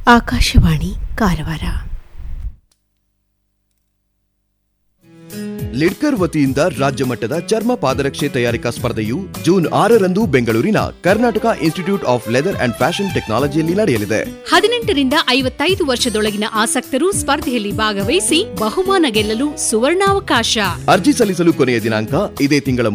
ಆಕಾಶವಾಣಿ ಕಾರವಾರ. ಲಿಡ್ಕರ್ ವತಿಯಿಂದ ರಾಜ್ಯ ಮಟ್ಟದ ಚರ್ಮ ಪಾದರಕ್ಷೆ ತಯಾರಿಕಾ ಸ್ಪರ್ಧೆಯು ಜೂನ್ 6ರಂದು ಬೆಂಗಳೂರಿನ Karnataka institute of leather and fashion ಟೆಕ್ನಾಲಜಿಯಲ್ಲಿ ನಡೆಯಲಿದೆ. 18 ರಿಂದ 55 ವರ್ಷದೊಳಗಿನ ಆಸಕ್ತರು ಸ್ಪರ್ಧೆಯಲ್ಲಿ ಭಾಗವಹಿಸಿ ಬಹುಮಾನ ಗೆಲ್ಲಲು ಸುವರ್ಣಾವಕಾಶ. ಅರ್ಜಿ ಸಲ್ಲಿಸಲು ಕೊನೆಯ ದಿನಾಂಕ ಇದೇ ತಿಂಗಳ